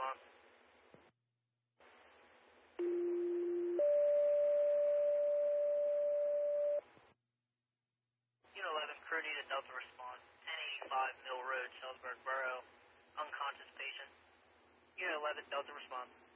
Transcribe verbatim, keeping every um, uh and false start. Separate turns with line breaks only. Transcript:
response. Unit eleven, crew needed Delta response. ten eighty-five Mill Road, Sheldsburg Borough. Unconscious patient. Unit eleven, Delta response.